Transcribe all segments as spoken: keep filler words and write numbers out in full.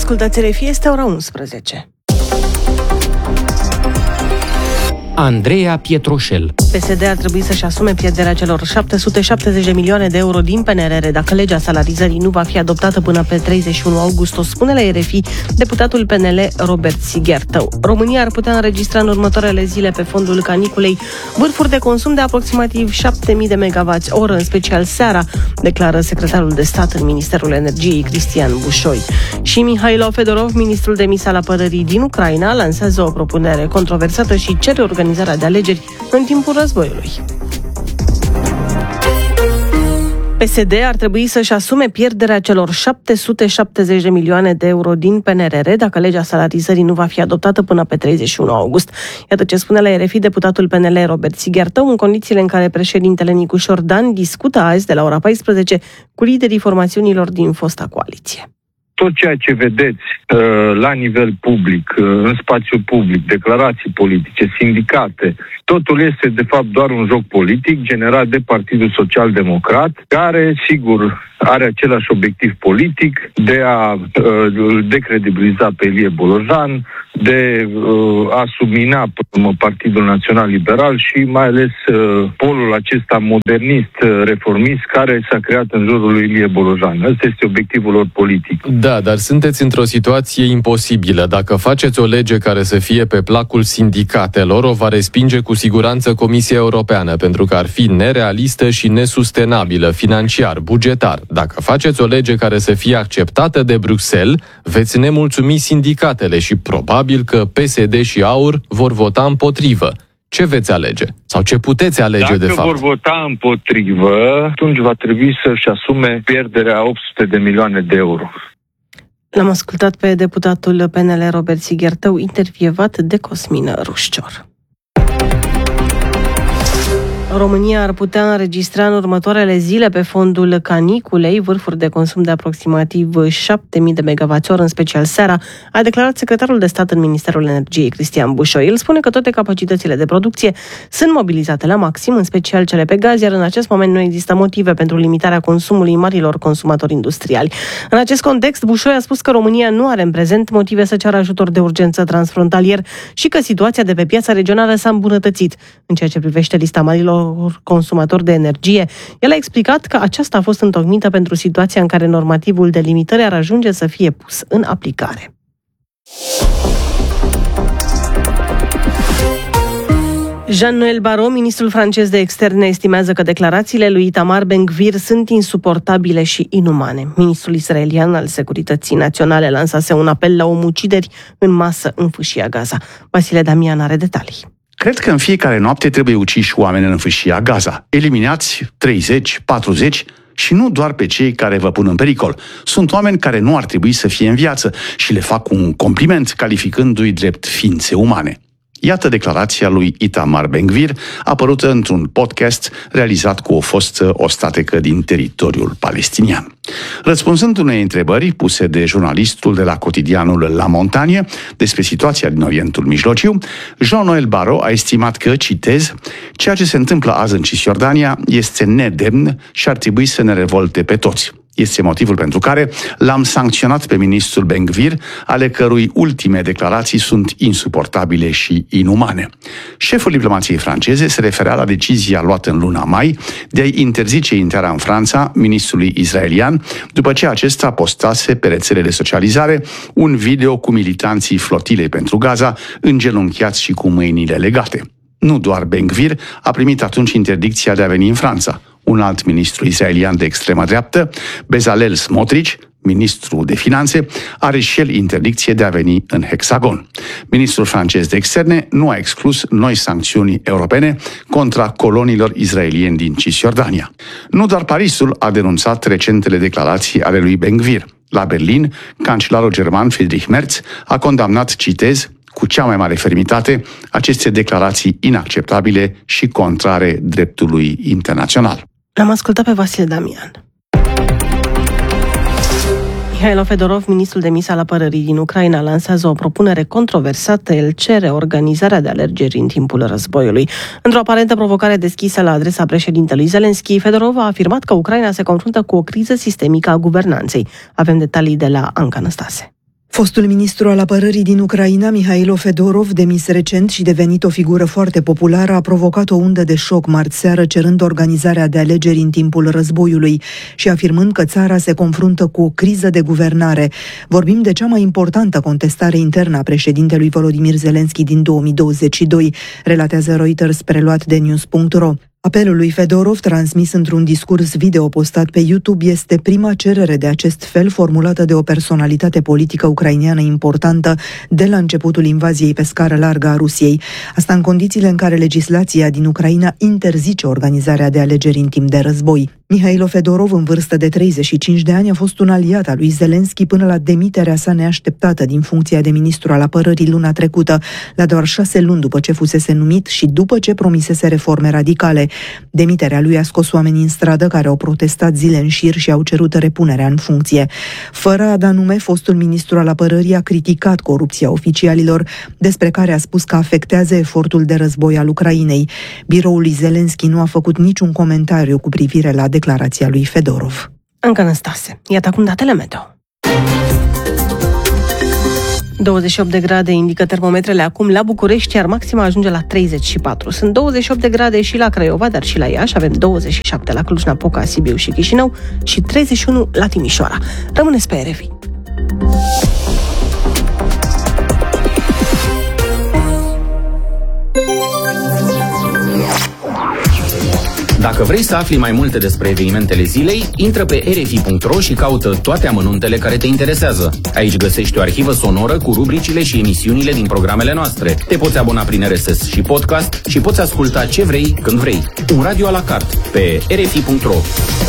Ascultați R F I, este ora unsprezece. Andreea Pietroșel. P S D ar trebui să-și asume pierderea celor șapte sute șaptezeci de milioane de euro din P N R R dacă legea salarizării nu va fi adoptată până pe treizeci și unu august, o spune la R F I deputatul P N L Robert Sighertău. România ar putea înregistra în următoarele zile pe fondul caniculei vârfuri de consum de aproximativ șapte mii de megawatți oră, în special seara, declară secretarul de stat în Ministerul Energiei Cristian Bușoi. Și Mihailo Fedorov, ministrul demis al apărării din Ucraina, lansează o propunere controversată și cere organizarea de alegeri în timpul războiului. P S D ar trebui să-și asume pierderea celor șapte sute șaptezeci de milioane de euro din P N R R dacă legea salarizării nu va fi adoptată până pe treizeci și unu august. Iată ce spune la R F I deputatul P N L Robert Sighertău, în condițiile în care președintele Nicușor Dan discută azi de la ora paisprezece cu liderii formațiunilor din fosta coaliție. Tot ceea ce vedeți uh, la nivel public, uh, în spațiu public, declarații politice, sindicate, totul este de fapt doar un joc politic generat de Partidul Social Democrat, care, sigur, are același obiectiv politic de a uh, decredibiliza pe Ilie Bolojan, de uh, a submina Partidul Național Liberal și mai ales uh, polul acesta modernist, uh, reformist, care s-a creat în jurul lui Ilie Bolojan. Ăsta este obiectivul lor politic. Da, dar sunteți într-o situație imposibilă. Dacă faceți o lege care să fie pe placul sindicatelor, o va respinge cu siguranță Comisia Europeană, pentru că ar fi nerealistă și nesustenabilă financiar, bugetar. Dacă faceți o lege care să fie acceptată de Bruxelles, veți nemulțumi sindicatele și probabil că P S D și AUR vor vota împotrivă. Ce veți alege? Sau ce puteți alege, Dacă de fapt? Dacă vor vota împotrivă, atunci va trebui să-și asume pierderea opt sute de milioane de euro. L-am ascultat pe deputatul P N L Robert Sighertău, intervievat de Cosmin Rușcior. România ar putea înregistra în următoarele zile pe fondul caniculei vârfuri de consum de aproximativ șapte mii de megawatți oră, în special seara, a declarat secretarul de stat în Ministerul Energiei Cristian Bușoi. El spune că toate capacitățile de producție sunt mobilizate la maxim, în special cele pe gaz, iar în acest moment nu există motive pentru limitarea consumului marilor consumatori industriali. În acest context, Bușoi a spus că România nu are în prezent motive să ceară ajutor de urgență transfrontalier și că situația de pe piața regională s-a îmbunătățit în ceea ce privește lista marilor consumatori de energie. El a explicat că aceasta a fost întocmită pentru situația în care normativul de limitare ar ajunge să fie pus în aplicare. Jean-Noël Barrot, ministrul francez de externe, estimează că declarațiile lui Itamar Ben-Gvir sunt insuportabile și inumane. Ministrul israelian al Securității Naționale lansase un apel la omucideri în masă în fâșia Gaza. Vasile Damian are detalii. Cred că în fiecare noapte trebuie uciși oameni în fâșia Gaza. Eliminați treizeci, patruzeci și nu doar pe cei care vă pun în pericol. Sunt oameni care nu ar trebui să fie în viață și le fac un compliment calificându-i drept ființe umane. Iată declarația lui Itamar Ben-Gvir, apărută într-un podcast realizat cu o fostă ostatecă din teritoriul palestinian. Răspunzând unei întrebări puse de jurnalistul de la cotidianul La Montagne despre situația din Orientul Mijlociu, Jean-Noël Barrot a estimat că, citez, ceea ce se întâmplă azi în Cisjordania este nedemn și ar trebui să ne revolte pe toți. Este motivul pentru care l-am sancționat pe ministrul Ben-Gvir, ale cărui ultime declarații sunt insuportabile și inumane. Șeful diplomației franceze se referea la decizia luată în luna mai de a-i interzice intrarea în Franța ministrului israelian, după ce acesta postase pe rețelele de socializare un video cu militanții flotilei pentru Gaza, îngenunchiați și cu mâinile legate. Nu doar Ben-Gvir a primit atunci interdicția de a veni în Franța. Un alt ministru israelian de extremă dreaptă, Bezalel Smotrich, ministru de finanțe, are și el interdicție de a veni în Hexagon. Ministrul francez de externe nu a exclus noi sancțiuni europene contra colonilor israelieni din Cisjordania. Nu doar Parisul a denunțat recentele declarații ale lui Ben-Gvir. La Berlin, cancelarul german Friedrich Merz a condamnat, citez, cu cea mai mare fermitate aceste declarații inacceptabile și contrare dreptului internațional. L-am ascultat pe Vasile Damian. Mihailo Fedorov, ministrul demis al apărării din Ucraina, lansează o propunere controversată. El cere organizarea de alegeri în timpul războiului. Într-o aparentă provocare deschisă la adresa președintelui Zelensky, Fedorov a afirmat că Ucraina se confruntă cu o criză sistemică a guvernanței. Avem detalii de la Anca Năstase. Fostul ministru al apărării din Ucraina, Mihailo Fedorov, demis recent și devenit o figură foarte populară, a provocat o undă de șoc marți seară, cerând organizarea de alegeri în timpul războiului și afirmând că țara se confruntă cu o criză de guvernare. Vorbim de cea mai importantă contestare internă a președintelui Volodymyr Zelensky din două mii douăzeci și doi, relatează Reuters, preluat de news punct ro. Apelul lui Fedorov, transmis într-un discurs video postat pe YouTube, este prima cerere de acest fel formulată de o personalitate politică ucraineană importantă de la începutul invaziei pe scară largă a Rusiei. Asta în condițiile în care legislația din Ucraina interzice organizarea de alegeri în timp de război. Mihailo Fedorov, în vârstă de treizeci și cinci de ani, a fost un aliat al lui Zelensky până la demiterea sa neașteptată din funcția de ministru al apărării luna trecută, la doar șase luni după ce fusese numit și după ce promisese reforme radicale. Demiterea lui a scos oamenii în stradă care au protestat zile în șir și au cerut repunerea în funcție. Fără a da nume, fostul ministru al apărării a criticat corupția oficialilor, despre care a spus că afectează efortul de război al Ucrainei. Biroul lui Zelensky nu a făcut niciun comentariu cu privire la declarația lui Fedorov. Încă Năstase. Iată acum datele meteo. douăzeci și opt de grade indică termometrele acum la București, iar maxima ajunge la treizeci și patru. Sunt douăzeci și opt de grade și la Craiova, dar și la Iași. Avem douăzeci și șapte la Cluj-Napoca, Sibiu și Chișinău și treizeci și unu la Timișoara. Rămâneți pe R F I. Dacă vrei să afli mai multe despre evenimentele zilei, intră pe r f i punct r o și caută toate amănuntele care te interesează. Aici găsești o arhivă sonoră cu rubricile și emisiunile din programele noastre. Te poți abona prin R S S și podcast și poți asculta ce vrei, când vrei. Un radio a la carte pe r f i punct r o.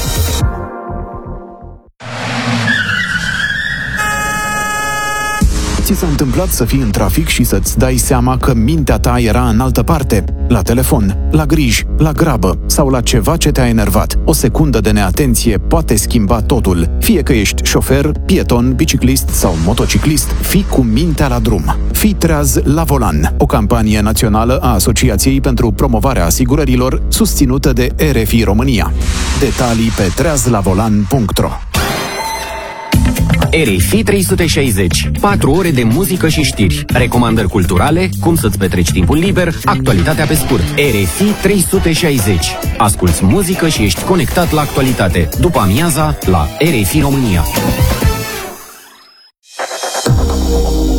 Ți s-a întâmplat să fii în trafic și să-ți dai seama că mintea ta era în altă parte? La telefon, la griji, la grabă sau la ceva ce te-a enervat. O secundă de neatenție poate schimba totul. Fie că ești șofer, pieton, biciclist sau motociclist, fii cu mintea la drum. Fii treaz la volan, o campanie națională a Asociației pentru Promovarea Asigurărilor, susținută de R F I România. Detalii pe treaz la volan punct r o. R F I trei sute șaizeci. patru ore de muzică și știri, recomandări culturale, cum să-ți petreci timpul liber, actualitatea pe scurt. R F I trei sute șaizeci. Asculți muzică și ești conectat la actualitate. După amiaza, la R F I România.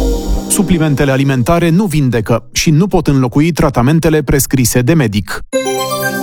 Suplimentele alimentare nu vindecă și nu pot înlocui tratamentele prescrise de medic.